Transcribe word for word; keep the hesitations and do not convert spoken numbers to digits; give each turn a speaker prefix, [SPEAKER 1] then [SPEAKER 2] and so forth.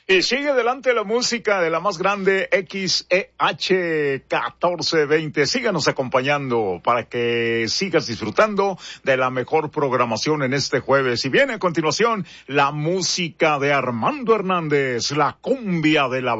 [SPEAKER 1] Y sigue adelante la música de la más grande X E H catorce veinte. Síganos acompañando para que sigas disfrutando de la mejor programación en este jueves. Y viene a continuación la música de Armando Hernández, la cumbia de la